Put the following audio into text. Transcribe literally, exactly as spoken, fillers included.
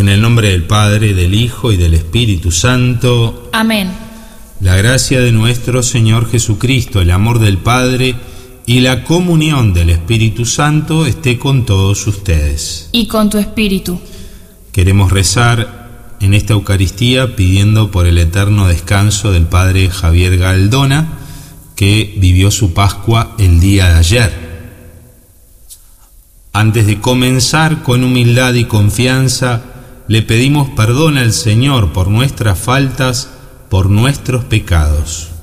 En el nombre del Padre, del Hijo y del Espíritu Santo. Amén. La gracia de nuestro Señor Jesucristo, el amor del Padre y la comunión del Espíritu Santo esté con todos ustedes. Y con tu espíritu. Queremos rezar en esta Eucaristía pidiendo por el eterno descanso del Padre Javier Galdona, que vivió su Pascua el día de ayer. Antes de comenzar, con humildad y confianza, le pedimos perdón al Señor por nuestras faltas, por nuestros pecados.